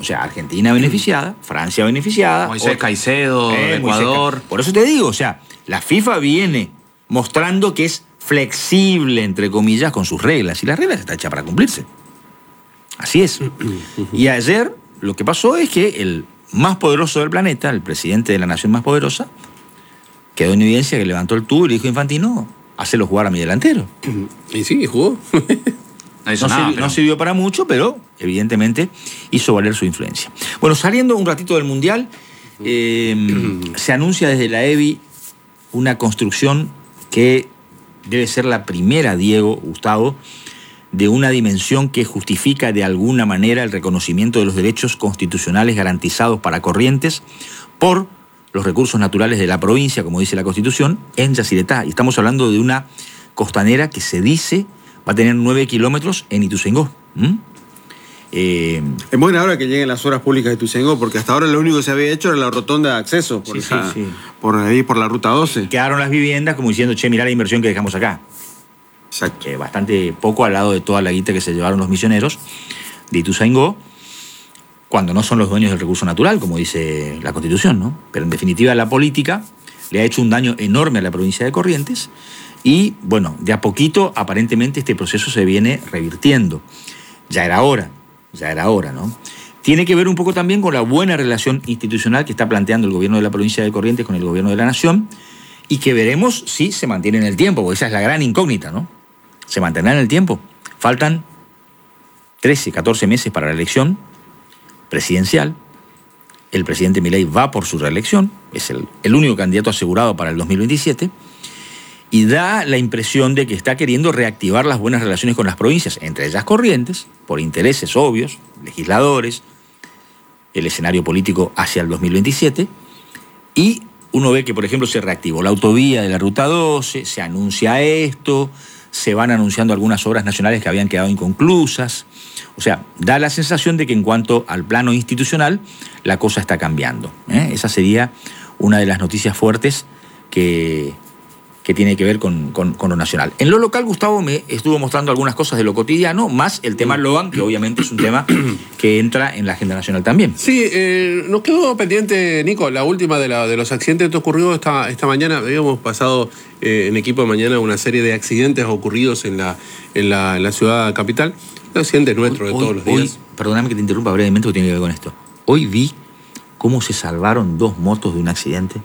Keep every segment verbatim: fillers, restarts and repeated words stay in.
O sea, Argentina beneficiada, Francia beneficiada. Moisés Caicedo, eh, Ecuador. Moisés, por eso te digo, o sea, la FIFA viene mostrando que es flexible, entre comillas, con sus reglas. Y las reglas están hechas para cumplirse. Así es. Y ayer lo que pasó es que el más poderoso del planeta, el presidente de la nación más poderosa, quedó en evidencia que levantó el tubo y le dijo a Infantino, hacelo jugar a mi delantero. Y sí, jugó. No, hizo no, nada, sirvió, pero... no sirvió para mucho, pero evidentemente hizo valer su influencia. Bueno, saliendo un ratito del Mundial, eh, se anuncia desde la E B I una construcción que debe ser la primera, Diego, Gustavo, de una dimensión que justifica de alguna manera el reconocimiento de los derechos constitucionales garantizados para Corrientes por los recursos naturales de la provincia, como dice la Constitución, en Yacyretá. Y estamos hablando de una costanera que se dice va a tener nueve kilómetros en Ituzaingó. ¿Mm? Eh, es buena hora que lleguen las obras públicas de Ituzaingó, porque hasta ahora lo único que se había hecho era la rotonda de acceso por, sí, esa, sí, sí. por ahí, por la ruta doce. Quedaron las viviendas como diciendo, che, mirá la inversión que dejamos acá. Exacto. Eh, bastante poco al lado de toda la guita que se llevaron los misioneros de Ituzaingó, cuando no son los dueños del recurso natural, como dice la Constitución, ¿no? Pero en definitiva la política le ha hecho un daño enorme a la provincia de Corrientes y, bueno, de a poquito aparentemente este proceso se viene revirtiendo. Ya era hora, ya era hora, ¿no? Tiene que ver un poco también con la buena relación institucional que está planteando el gobierno de la provincia de Corrientes con el gobierno de la Nación y que veremos si se mantiene en el tiempo, porque esa es la gran incógnita, ¿no? ¿Se mantendrá en el tiempo? Faltan trece, catorce meses para la elección presidencial. El presidente Milei va por su reelección, es el, el único candidato asegurado para el dos mil veintisiete, y da la impresión de que está queriendo reactivar las buenas relaciones con las provincias, entre ellas Corrientes, por intereses obvios, legisladores, el escenario político hacia el dos mil veintisiete, y uno ve que, por ejemplo, se reactivó la autovía de la Ruta doce, se anuncia esto, se van anunciando algunas obras nacionales que habían quedado inconclusas. O sea, da la sensación de que en cuanto al plano institucional, la cosa está cambiando, ¿eh? Esa sería una de las noticias fuertes que, que tiene que ver con, con, con lo nacional. En lo local, Gustavo me estuvo mostrando algunas cosas de lo cotidiano, más el tema Logan, que obviamente es un tema que entra en la agenda nacional también. Sí, eh, nos quedó pendiente, Nico, la última de, la, de los accidentes que ocurrió esta, esta mañana. Habíamos pasado eh, en Equipo de Mañana una serie de accidentes ocurridos en la, en la, en la ciudad capital. Un accidente nuestro de hoy, todos los hoy, días. Perdóname que te interrumpa brevemente porque tiene que ver con esto. Hoy vi cómo se salvaron dos motos de un accidente.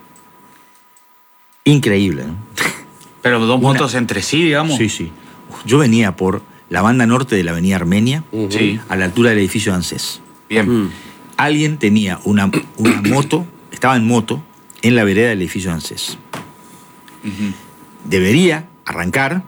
Increíble, ¿no? Pero dos Una... motos entre sí, digamos. Sí, sí. Yo venía por la banda norte de la avenida Armenia, Uh-huh. Sí. a la altura del edificio de ANSES. Bien. Mm. Alguien tenía una, una moto, estaba en moto, en la vereda del edificio de ANSES. Uh-huh. Debería arrancar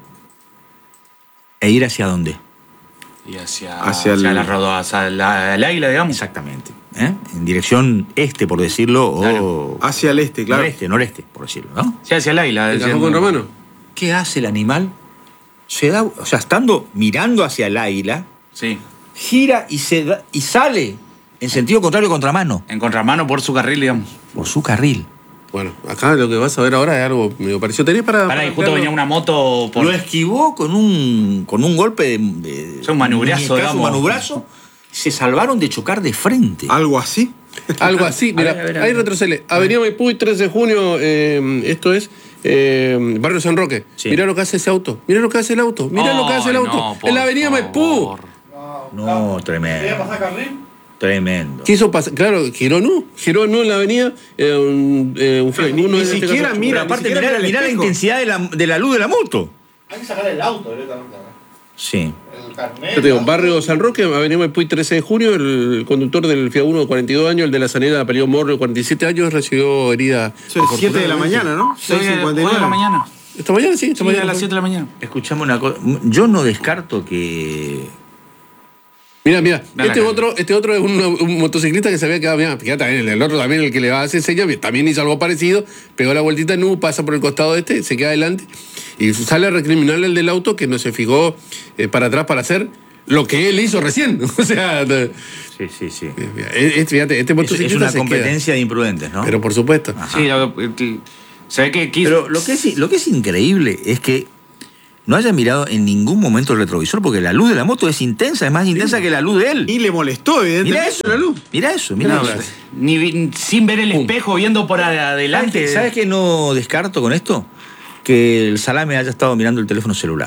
e ir hacia dónde. Y hacia, Hacia hacia, el- la, rodo- hacia la, el águila, digamos. Exactamente. ¿eh? En dirección este, por decirlo, Claro. o... Hacia el este, claro. Noreste, noreste, por decirlo, ¿no? Sí, hacia el águila. ¿El diciendo- cajón con Romano? ¿Qué hace el animal? Se da, o sea, estando mirando hacia el águila, Sí. gira y, se da- y sale en sentido contrario contramano, En contramano por su carril, digamos. por su carril. Bueno, acá lo que vas a ver ahora es algo medio parecido. ¿Tenés para...? Para, y justo ampliarlo? venía una moto por... Lo esquivó con un, con un golpe de... de Es un manubrazo, muñecazo, digamos. un manubrazo. Se salvaron de chocar de frente. Algo así. Algo así, mira, A ver, a ver, a ahí ver. retrocede. Avenida Maipú y tres de junio, eh, esto es eh, Barrio San Roque. Sí. Mirá lo que hace ese auto, mirá lo que hace el auto, mirá lo que hace el Ay, auto. no, por en la Avenida Maipú. favor. No, tremendo. pasar carril? Tremendo. Quiso pasar, claro, giró no, giró no en la avenida, eh, un, eh, un Fiat Ni- Uno ni en este siquiera caso. mira, Pero aparte, ni siquiera mirá, mira el mirá la espejo. intensidad de la, de la luz de la moto. Hay que sacar el auto directamente acá. Sí. El carnet. Yo te digo, Barrio San Roque, Avenida Maipú y trece de junio, el conductor del Fiat Uno de cuarenta y dos años, el de la Sanera Pelión Morro de cuarenta y siete años, recibió herida. siete de la mañana, ¿no? Sí, seis cincuenta y hoy de la nueve. mañana. Esta mañana sí, esta Sí, mañana. a las siete de la mañana. Escuchame una cosa. Yo no descarto que... Mira, mira, Ven este acá. otro, este otro es un, un motociclista que se había quedado, mira, fíjate, también, el otro también, el que le va a hacer señas, también hizo algo parecido, pegó la vueltita en U, pasa por el costado de este, se queda adelante, y sale a recriminarle al del auto que no se fijó eh, para atrás para hacer lo que él hizo recién. O sea, no, Sí, sí, sí. eh, eh, fíjate, este Es, motociclista es una se competencia de imprudentes, ¿no? queda. Pero por supuesto. Ajá. Sí, lo que- se ve que quiso... Pero lo que es, lo que es increíble es que no haya mirado en ningún momento el retrovisor, porque la luz de la moto es intensa, es más intensa que la luz de él. Y le molestó, evidentemente, Mira eso, la luz. Mira eso, mira No, eso. ni vi- sin ver el espejo, viendo por adelante. ¿Sabes qué no descarto con esto? Que el salame haya estado mirando el teléfono celular.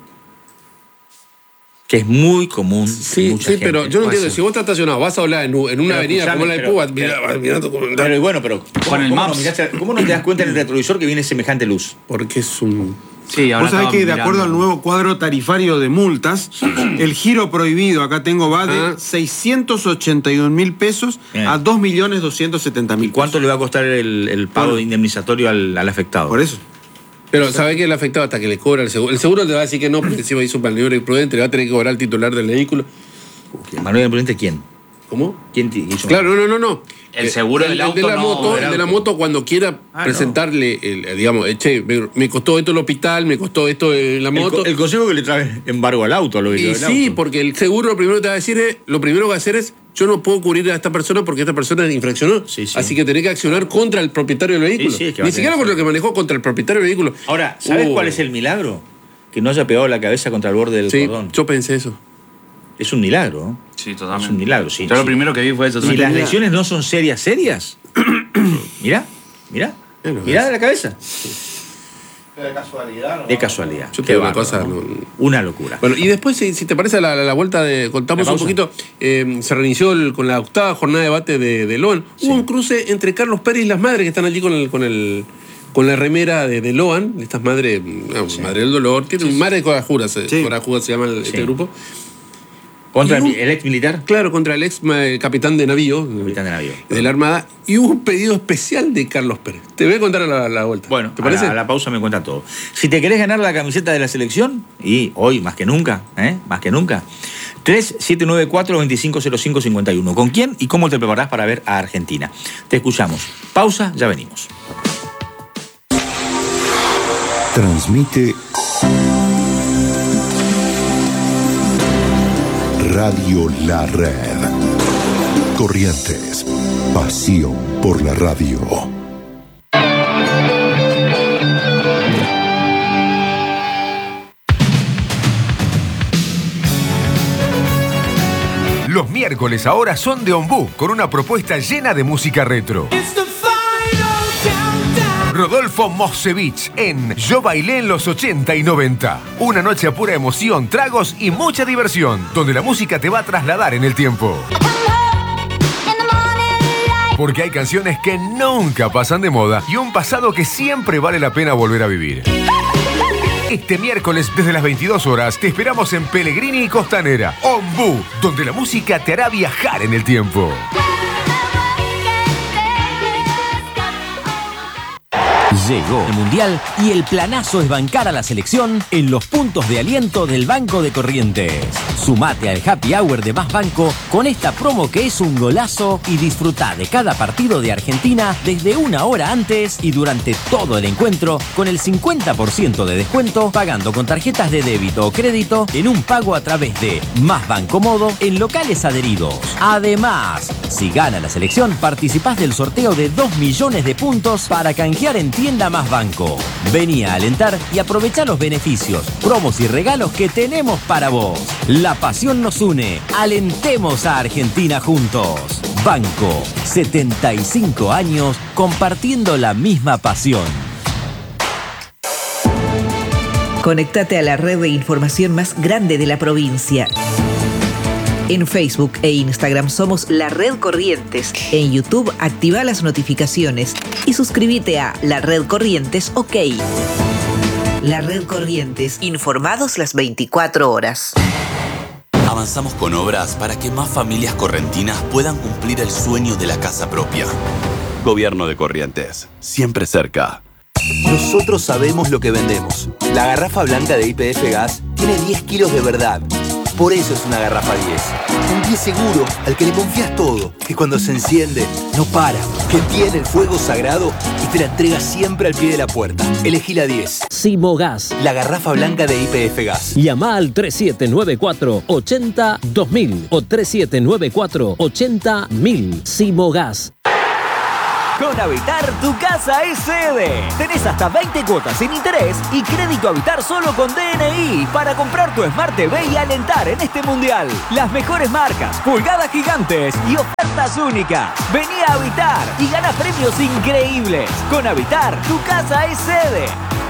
Que es muy común. Sí, en mucha sí, gente. pero yo no Puede entiendo. ser. Si vos estás estacionado, vas a hablar en, u- en una Pero avenida escuchame, como la de pero- Púa, pero- mira, mirando como- Pero y bueno, pero ¿cómo, Con el cómo no Maps. miraste- ¿cómo no te das cuenta en el retrovisor que viene semejante luz? Porque es un... Sí, ahora Vos sabés estaba que de mirando. acuerdo al nuevo cuadro tarifario de multas, el giro prohibido, acá tengo, va de Ah. seiscientos ochenta y un mil pesos Bien. a dos millones doscientos setenta mil ¿Y cuánto le va a costar el, el pago Bueno. indemnizatorio al, al afectado? Por eso. Pero ¿sabe que el afectado hasta que le cobra el seguro? El seguro te va a decir que no, porque si hizo un maniobra imprudente, le va a tener que cobrar al titular del vehículo. ¿Manuel Imprudente quién? ¿Cómo? ¿Quién te hizo? Claro, no, no, no. El Eh, seguro el, del el de auto la no, moto, del el de la auto. moto cuando quiera Ah, presentarle, el, eh, digamos, eh, che, me, me costó esto el hospital, me costó esto en la El, moto. co- el consejo que le trae embargo al auto, a lo que Y sí, porque el seguro lo primero que te va a decir es, lo primero que va a hacer es, yo no puedo cubrir a esta persona porque esta persona infraccionó. Sí, sí. Así que tenés que accionar contra el propietario del vehículo. sí, es que va Ni a siquiera tener por que- lo que manejó, contra el propietario del vehículo. Ahora, ¿sabes Uh, cuál es el milagro? Que no haya pegado la cabeza contra el borde del Sí, cordón. yo pensé eso. Es un milagro, ¿no? Sí, totalmente. Es un milagro, sí. Yo lo sí. primero que vi fue eso. Si también. las lesiones no son serias, serias. Mirá, mirá. Bueno, Mirá es- de la cabeza. De casualidad, ¿no? De casualidad. Yo te Qué digo una bárbaro, cosa, ¿no? no- Una locura. Bueno, y después, si, si te parece, a la, a la vuelta de. Contamos La un pausa. poquito. eh, se reinició el- con la octava jornada de debate de, de Loan. Sí. Hubo un cruce entre Carlos Pérez y las madres que están allí con el. Con el con la remera de, de Loan, estas madres, no, Madre del Dolor, tiene un Madre de Corajuras, se- Sí. Corajuras se llama el- este Sí. grupo. Contra y el, un- el ex militar, Claro, contra el ex eh, capitán de navío, capitán de navío. de la Armada, y hubo un pedido especial de Carlos Pérez. Te voy a contar a la, a la vuelta. Bueno, ¿te a parece? la, a la pausa me cuenta todo. Si te querés ganar la camiseta de la selección, y hoy más que nunca, ¿eh? Más que nunca, tres siete nueve cuatro, dos cinco cero cinco cinco uno. ¿Con quién y cómo te preparás para ver a Argentina? Te escuchamos. Pausa, ya venimos. Transmite Radio La Red. Corrientes. Pasión por la radio. Los miércoles ahora son de Ombú, con una propuesta llena de música retro. Rodolfo Mosevich en Yo Bailé en los ochenta y noventa. Una noche a pura emoción, tragos y mucha diversión, donde la música te va a trasladar en el tiempo. Porque hay canciones que nunca pasan de moda y un pasado que siempre vale la pena volver a vivir. Este miércoles desde las veintidós horas te esperamos en Pellegrini y Costanera, Ombú, donde la música te hará viajar en el tiempo. Llegó el Mundial y el planazo es bancar a la selección en los puntos de aliento del Banco de Corrientes. Sumate al Happy Hour de Más Banco con esta promo que es un golazo y disfruta de cada partido de Argentina desde una hora antes y durante todo el encuentro con el cincuenta por ciento de descuento pagando con tarjetas de débito o crédito en un pago a través de Más Banco Modo en locales adheridos. Además, si gana la selección, participás del sorteo de dos millones de puntos para canjear en Tienda Más Banco. Vení a alentar y aprovechá los beneficios, promos y regalos que tenemos para vos. La pasión nos une. Alentemos a Argentina juntos. Banco, setenta y cinco años compartiendo la misma pasión. Conéctate a la red de información más grande de la provincia. En Facebook e Instagram somos La Red Corrientes. En YouTube activa las notificaciones y suscríbete a La Red Corrientes OK. La Red Corrientes, informados las veinticuatro horas. Avanzamos con obras para que más familias correntinas puedan cumplir el sueño de la casa propia. Gobierno de Corrientes, siempre cerca. Nosotros sabemos lo que vendemos. La garrafa blanca de Y P F Gas tiene diez kilos de verdad. Por eso es una garrafa diez. Un diez seguro al que le confías todo. Que cuando se enciende, no para. Que tiene el fuego sagrado y te la entrega siempre al pie de la puerta. Elegí la diez. Simogas. La garrafa blanca de Y P F Gas. Llama al tres siete nueve cuatro, ocho cero, dos mil o tres siete nueve cuatro, ocho cero, mil. Simogas. Con Habitar, tu casa es sede. Tenés hasta veinte cuotas sin interés y crédito Habitar solo con D N I para comprar tu Smart T V y alentar en este mundial. Las mejores marcas, pulgadas gigantes y ofertas únicas. Vení a Habitar y gana premios increíbles. Con Habitar, tu casa es sede.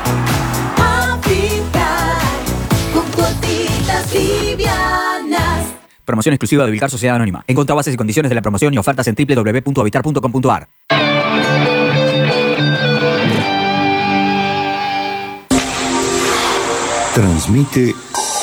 Habitar, con cuotitas livianas. Promoción exclusiva de Ubicar Sociedad Anónima. Encontrá bases y condiciones de la promoción y ofertas en doble u doble u doble u punto habitar punto com punto a r. Transmite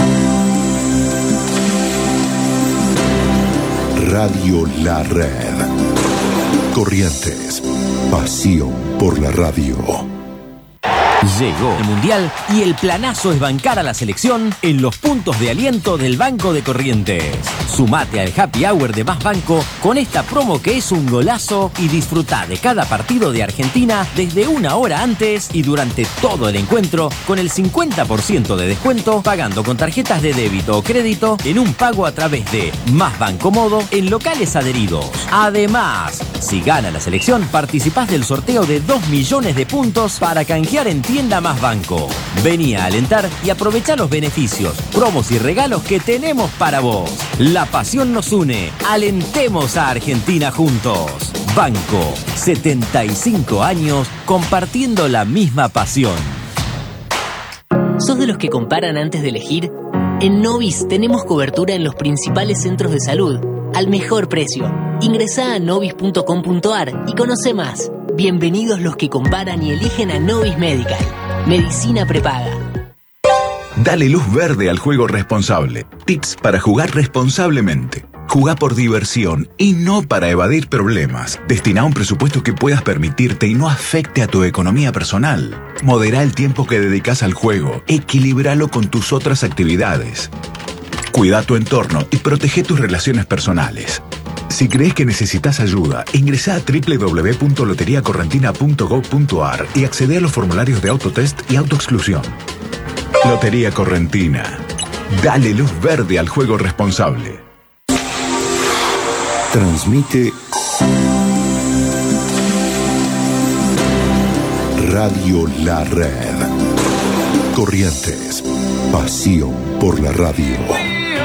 Radio La Red. Corrientes. Pasión por la radio. Llegó el Mundial y el planazo es bancar a la selección en los puntos de aliento del Banco de Corrientes. Sumate al Happy Hour de Más Banco con esta promo que es un golazo y disfrutá de cada partido de Argentina desde una hora antes y durante todo el encuentro con el cincuenta por ciento de descuento pagando con tarjetas de débito o crédito en un pago a través de Más Banco Modo en locales adheridos. Además, si gana la selección, participás del sorteo de dos millones de puntos para canjear en Tienda Más Banco. Vení a alentar y aprovechá los beneficios, promos y regalos que tenemos para vos. La pasión nos une. Alentemos a Argentina juntos. Banco, setenta y cinco años compartiendo la misma pasión. ¿Sos de los que comparan antes de elegir? En Novis tenemos cobertura en los principales centros de salud, al mejor precio. Ingresá a novis punto com punto a r y conoce más. Bienvenidos los que comparan y eligen a Novis Medical. Medicina prepaga. Dale luz verde al juego responsable. Tips para jugar responsablemente. Jugá por diversión y no para evadir problemas. Destina un presupuesto que puedas permitirte y no afecte a tu economía personal. Modera el tiempo que dedicas al juego. Equilíbralo con tus otras actividades. Cuida tu entorno y protege tus relaciones personales. Si crees que necesitas ayuda, ingresá a doble u doble u doble u punto lotería correntina punto gov punto a r y accede a los formularios de autotest y autoexclusión. Lotería Correntina. Dale luz verde al juego responsable. Transmite Radio La Red. Corrientes. Pasión por la radio.